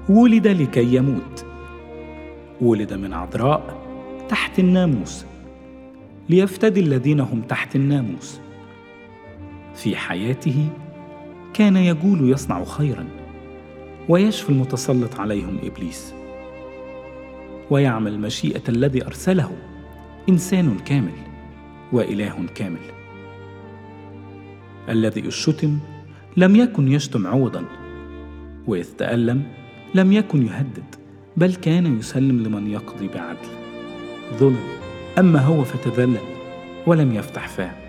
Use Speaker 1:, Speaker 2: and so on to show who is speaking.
Speaker 1: ولد لكي يموت، ولد من عذراء تحت الناموس ليفتدي الذين هم تحت الناموس. في حياته كان يجول يصنع خيرا ويشفي المتسلط عليهم إبليس، ويعمل مشيئة الذي أرسله، إنسان كامل وإله كامل. الذي الشتم لم يكن يشتم عوضا، وإذ تألم لم يكن يهدد، بل كان يسلم لمن يقضي بعدل. ظلم، أما هو فتذلل ولم يفتح فاه.